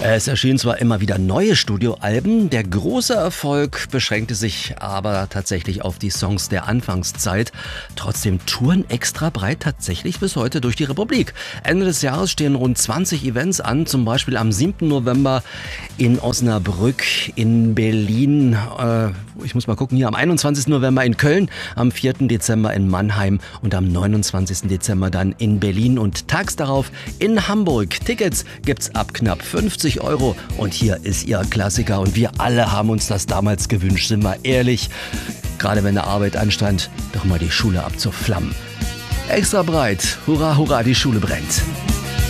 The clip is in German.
Es erschienen zwar immer wieder neue Studioalben, der große Erfolg beschränkte sich aber tatsächlich auf die Songs der Anfangszeit. Trotzdem touren Extra breit tatsächlich bis heute durch die Republik. Ende des Jahres stehen rund 20 Events an, zum Beispiel am 7. November in Osnabrück, in Berlin, ich muss mal gucken, hier am 21. November in Köln, am 4. Dezember in Mannheim und am 29. Dezember dann in Berlin und tags darauf in Hamburg. Tickets gibt's ab knapp 50 € und hier ist ihr Klassiker und wir alle haben uns das damals gewünscht, sind wir ehrlich. Gerade wenn der Arbeit anstand, doch mal die Schule abzuflammen. Extra breit, hurra, hurra, die Schule brennt.